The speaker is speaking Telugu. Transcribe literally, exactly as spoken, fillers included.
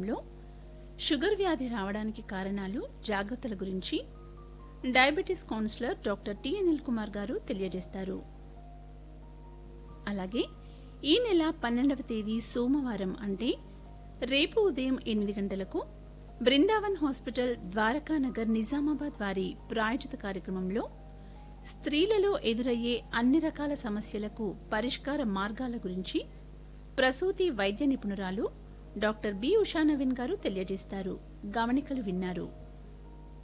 కార్యక్రమంలో షుగర్ వ్యాధి రావడానికి కారణాలు, జాగ్రత్తల గురించి diabetes councillor doctor T Anil Kumar గారు తెలియజేస్తారు. అలాగే ఈ నెల పన్నెండవ తేదీ సోమవారం అంటే రేపు ఉదయం ఎనిమిది గంటలకు బృందావన్ హాస్పిటల్ ద్వారకానగర్ నిజామాబాద్ వారి ప్రాయోజిత కార్యక్రమంలో స్త్రీలలో ఎదురయ్యే అన్ని రకాల సమస్యలకు పరిష్కార మార్గాల గురించి ప్రసూతి వైద్య నిపుణురాలు డాక్టర్ బి ఉషా నవీన్ గారు తెలియజేస్తారు. గమనికలు విన్నారు.